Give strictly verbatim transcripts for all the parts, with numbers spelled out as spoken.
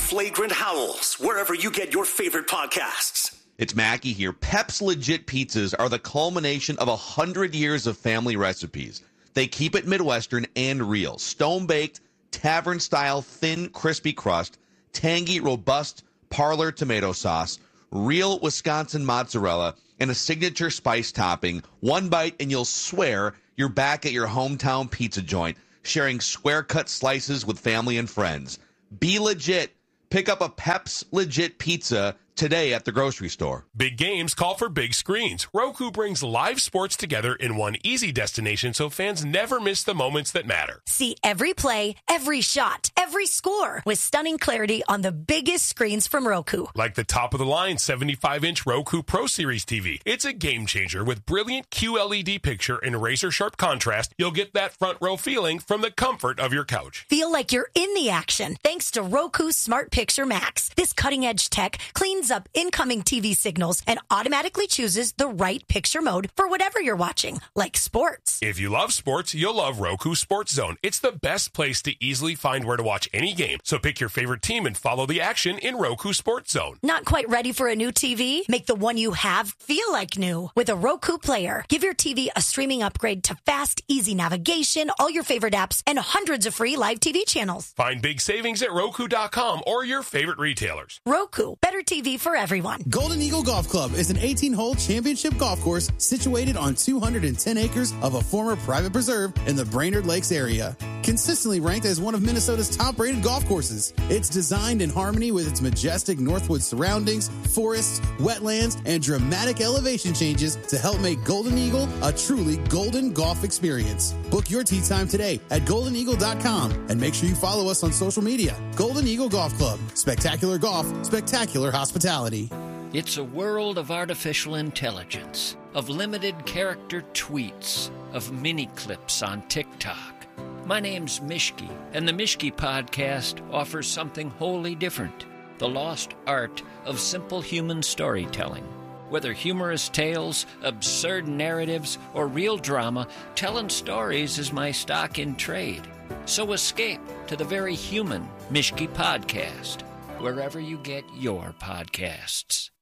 Flagrant Howls, wherever you get your favorite podcasts. It's Mackie here. Pep's Legit Pizzas are the culmination of a hundred years of family recipes. They keep it Midwestern and real. Stone-baked, tavern-style, thin, crispy crust, tangy, robust parlor tomato sauce, real Wisconsin mozzarella, and a signature spice topping. One bite and you'll swear you're back at your hometown pizza joint, sharing square-cut slices with family and friends. Be legit. Pick up a Pep's Legit Pizza today at the grocery store. Big games call for big screens. Roku brings live sports together in one easy destination so fans never miss the moments that matter. See every play, every shot, every score with stunning clarity on the biggest screens from Roku. Like the top-of-the-line seventy-five inch Roku Pro Series T V. It's a game changer with brilliant Q L E D picture and razor-sharp contrast. You'll get that front row feeling from the comfort of your couch. Feel like you're in the action thanks to Roku Smart Picture Max. This cutting-edge tech cleans up incoming T V signals and automatically chooses the right picture mode for whatever you're watching, like sports. If you love sports, you'll love Roku Sports Zone. It's the best place to easily find where to watch any game. So pick your favorite team and follow the action in Roku Sports Zone. Not quite ready for a new T V? Make the one you have feel like new with a Roku Player. Give your T V a streaming upgrade to fast, easy navigation, all your favorite apps, and hundreds of free live T V channels. Find big savings at Roku dot com or your favorite retailers. Roku, better T V for everyone. Golden Eagle Golf Club is an eighteen-hole championship golf course situated on two hundred ten acres of a former private preserve in the Brainerd Lakes area. Consistently ranked as one of Minnesota's top-rated golf courses, it's designed in harmony with its majestic Northwood surroundings, forests, wetlands, and dramatic elevation changes to help make Golden Eagle a truly golden golf experience. Book your tee time today at golden eagle dot com and make sure you follow us on social media. Golden Eagle Golf Club. Spectacular golf, spectacular hospitality. It's a world of artificial intelligence, of limited character tweets, of mini clips on TikTok. My name's Mishki, and the Mishki Podcast offers something wholly different, the lost art of simple human storytelling. Whether humorous tales, absurd narratives, or real drama, telling stories is my stock in trade. So escape to the very human Mishki Podcast, wherever you get your podcasts.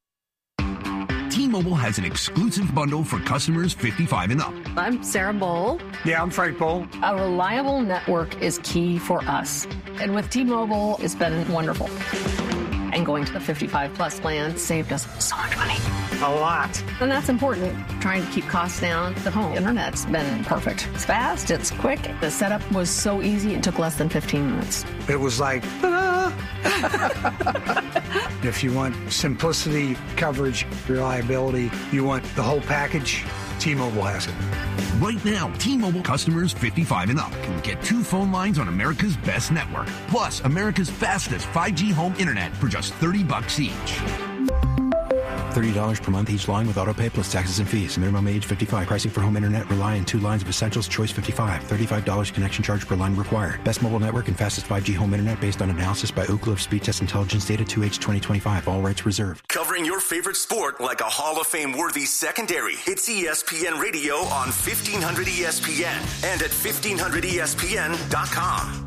T-Mobile has an exclusive bundle for customers fifty-five and up. I'm Sarah Bowl. Yeah, I'm Frank Bowl. A reliable network is key for us. And with T-Mobile, it's been wonderful. And going to the fifty-five plus plan saved us so much money. A lot. And that's important. Trying to keep costs down. The home internet's been perfect. It's fast, it's quick. The setup was so easy, it took less than fifteen minutes. It was like, ta-da! If you want simplicity, coverage, reliability, you want the whole package, T-Mobile has it. Right now, T-Mobile customers fifty-five and up can get two phone lines on America's best network, plus America's fastest five G home internet for just thirty bucks each. thirty dollars per month each line with auto pay plus taxes and fees. Minimum age fifty-five. Pricing for home internet rely on two lines of essentials. Choice fifty-five. thirty-five dollars connection charge per line required. Best mobile network and fastest five G home internet based on analysis by Ookla of Speed Test Intelligence data two H twenty twenty-five. All rights reserved. Covering your favorite sport like a Hall of Fame worthy secondary. It's E S P N Radio on fifteen hundred E S P N and at fifteen hundred E S P N dot com.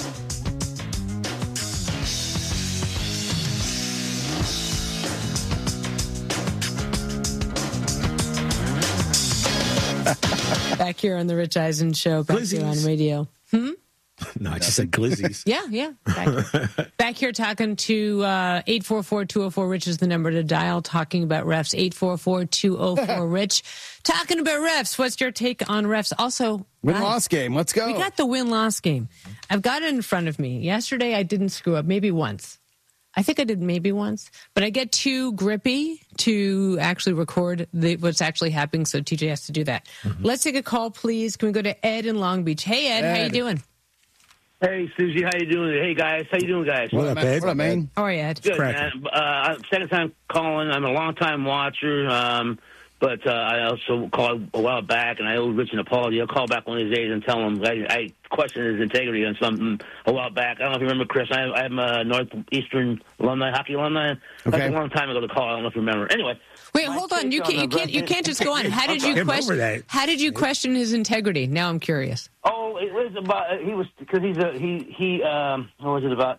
Back here on the Rich Eisen Show, back Glizzies. here on radio. Hmm? No, I just said glizzies. Yeah, yeah. Back, back here talking to uh, eight four four, two oh four, RICH is the number to dial, talking about refs, eight four four, two oh four, RICH. Talking about refs, what's your take on refs? Also, Win-loss game, let's go. We got the win-loss game. I've got it in front of me. Yesterday I didn't screw up, maybe once. I think I did maybe once, but I get too grippy to actually record the, what's actually happening, so T J has to do that. Mm-hmm. Let's take a call, please. Can we go to Ed in Long Beach? Hey, Ed, Ed. How you doing? Hey, Susie, how you doing? Hey, guys, how you doing, guys? What up, Ed? What up, man? How are you, Ed? Good, man. Uh, second time calling. I'm a long-time watcher, um, but uh, I also called a while back, and I owe Rich an apology. I'll call back one of these days and tell him I, I questioned his integrity on something a while back. I don't know if you remember, Chris. I, I'm a Northeastern alumni, hockey alumni. Okay. That's a long time ago to call. I don't know if you remember. Anyway. Wait, hold on. You can't. You can't. You can't just go on. How did you question? How did you question his integrity? Now I'm curious. Oh, it was about he was because he's a he he. Um, what was it about?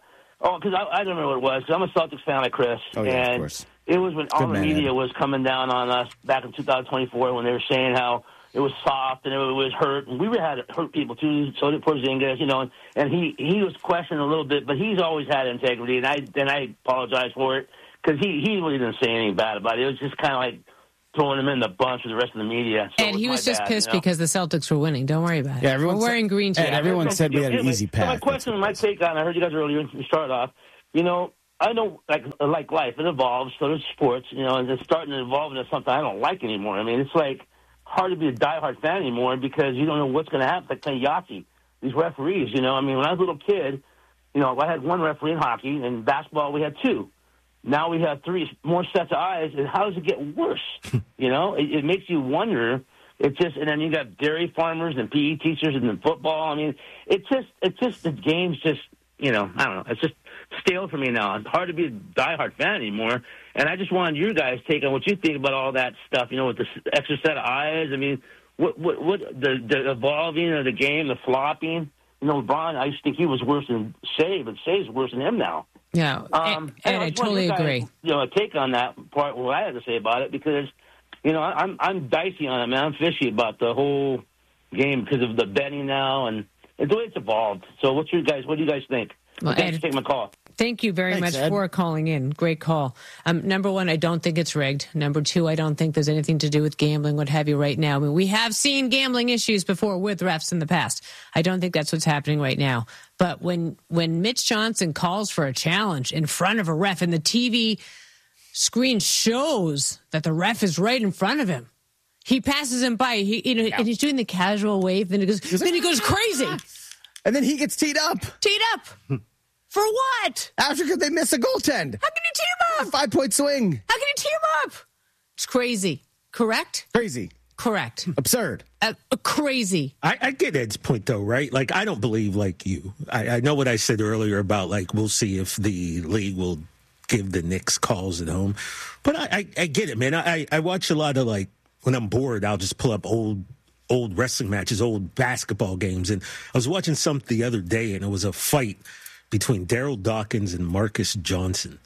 Oh, because I, I don't know what it was. Cause I'm a Celtics fan like Chris. Oh, yeah, and of course. It was when all Good the man, media Ed. was coming down on us back in two thousand twenty-four when they were saying how it was soft and it was hurt. And we had hurt people, too, so did Porzingis, you know. And, and he, he was questioned a little bit, but he's always had integrity, and I and I apologize for it because he, he really didn't say anything bad about it. It was just kind of like throwing him in the bunch with the rest of the media. So And it he was my just bad, pissed you know? because the Celtics were winning. Don't worry about it. Yeah, everyone We're said- wearing green Ed, today. everyone said we had an Anyway, easy so my path. question, my take on, I heard you guys earlier, you started off, you know, I know, like like life, it evolves, so does sports, you know, and it's starting to evolve into something I don't like anymore. I mean, it's like hard to be a diehard fan anymore because you don't know what's going to happen. Like playing Yahtzee, these referees, you know, I mean, when I was a little kid, you know, I had one referee in hockey, and basketball we had two. Now we have three more sets of eyes, and how does it get worse? You know, it, it makes you wonder. It's just, and then you got dairy farmers and P E teachers and then football. I mean, it's just, it's just the game's just, you know, I don't know. It's just stale for me now. It's hard to be a diehard fan anymore. And I just wanted your guys' take on what you think about all that stuff. You know, with the extra set of eyes. I mean, what, what, what the, the evolving of the game, the flopping. You know, LeBron, I used to think he was worse than Shea, but Shea's worse than him now. Yeah, Um, and, and I just wanted totally you guys, agree. You know, a take on that part, what I had to say about it, because you know I'm I'm dicey on it, man. I'm fishy about the whole game because of the betting now and the way it's evolved. So, what's your guys? What do you guys think? Well, Thanks Ed- for taking my call. Thank you very Thanks, much Ed. for calling in. Great call. Um, number one, I don't think it's rigged. Number two, I don't think there's anything to do with gambling, what have you, right now. I mean, we have seen gambling issues before with refs in the past. I don't think that's what's happening right now. But when when Mitch Johnson calls for a challenge in front of a ref and the T V screen shows that the ref is right in front of him, he passes him by. He, you know, yeah. and he's doing the casual wave. Then he goes. Then he goes crazy. And then he gets teed up. Teed up. For what? After they miss a goaltend. How can you tee him up? Five point swing. How can you tee him up? It's crazy. Correct? Crazy. Correct. Absurd. Uh, uh, crazy. I, I get Ed's point, though, right? Like, I don't believe like you. I, I know what I said earlier about, like, we'll see if the league will give the Knicks calls at home. But I, I, I get it, man. I, I watch a lot of, like, when I'm bored, I'll just pull up old old wrestling matches, old basketball games. And I was watching some the other day, and it was a fight between Daryl Dawkins and Marcus Johnson.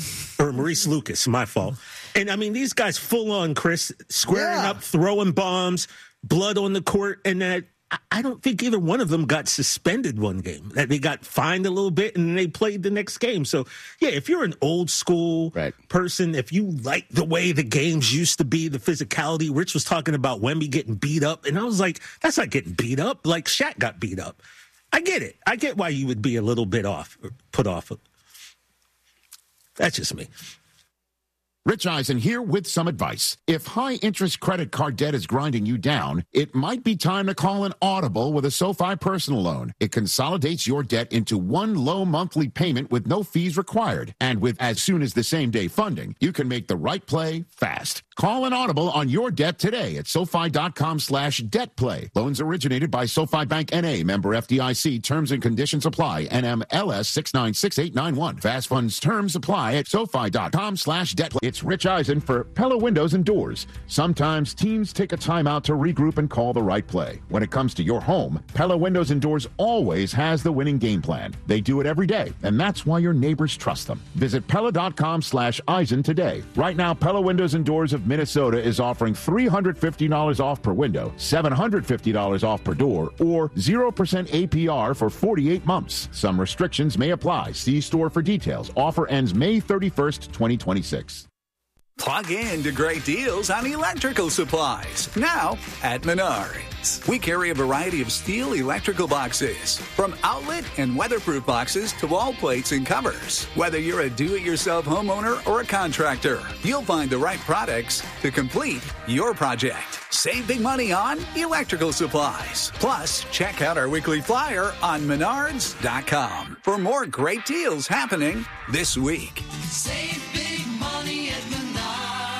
Or Maurice Lucas, my fault. And, I mean, these guys full on, Chris, squaring Yeah. up, throwing bombs, blood on the court. And that I don't think either one of them got suspended one game. That they got fined a little bit, and then they played the next game. So, yeah, if you're an old school right. person, if you like the way the games used to be, the physicality, Rich was talking about Wemby getting beat up. And I was like, that's not getting beat up. Like Shaq got beat up. I get it. I get why you would be a little bit off, or put off. That's just me. Rich Eisen here with some advice. If high-interest credit card debt is grinding you down, it might be time to call an Audible with a SoFi personal loan. It consolidates your debt into one low monthly payment with no fees required. And with as soon as the same-day funding, you can make the right play fast. Call an Audible on your debt today at SoFi.com slash debt play. Loans originated by SoFi Bank N A, member F D I C. Terms and conditions apply. N M L S six nine six eight nine one. Fast funds terms apply at SoFi.com slash debt play. It's Rich Eisen for Pella Windows and Doors. Sometimes teams take a timeout to regroup and call the right play. When it comes to your home, Pella Windows and Doors always has the winning game plan. They do it every day, and that's why your neighbors trust them. Visit Pella.com slash Eisen today. Right now, Pella Windows and Doors of Minnesota is offering three hundred fifty dollars off per window, seven hundred fifty dollars off per door, or zero percent A P R for forty-eight months. Some restrictions may apply. See store for details. Offer ends May thirty-first, twenty twenty-six. Plug in to great deals on electrical supplies, now at Menards. We carry a variety of steel electrical boxes, from outlet and weatherproof boxes to wall plates and covers. Whether you're a do-it-yourself homeowner or a contractor, you'll find the right products to complete your project. Save big money on electrical supplies. Plus, check out our weekly flyer on menards dot com for more great deals happening this week. Save big money at Menards.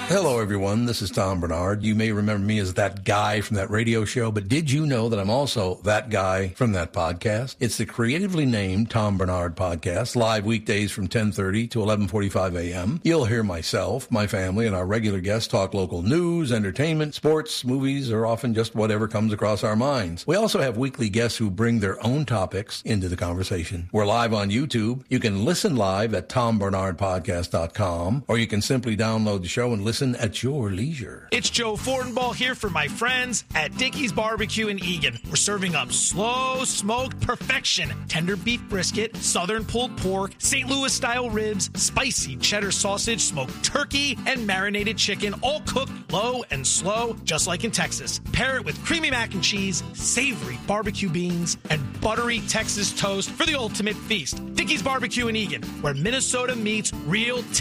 Hello, everyone. This is Tom Bernard. You may remember me as that guy from that radio show, but did you know that I'm also that guy from that podcast? It's the creatively named Tom Bernard Podcast, live weekdays from ten thirty to eleven forty-five a.m. You'll hear myself, my family, and our regular guests talk local news, entertainment, sports, movies, or often just whatever comes across our minds. We also have weekly guests who bring their own topics into the conversation. We're live on YouTube. You can listen live at tom bernard podcast dot com, or you can simply download the show and listen at your leisure. It's Joe Fortenbaugh here for my friends at Dickey's Barbecue in Eagan. We're serving up slow smoked perfection, tender beef brisket, southern pulled pork, Saint Louis style ribs, spicy cheddar sausage, smoked turkey, and marinated chicken, all cooked low and slow, just like in Texas. Pair it with creamy mac and cheese, savory barbecue beans, and buttery Texas toast for the ultimate feast. Dickey's Barbecue in Eagan, where Minnesota meets real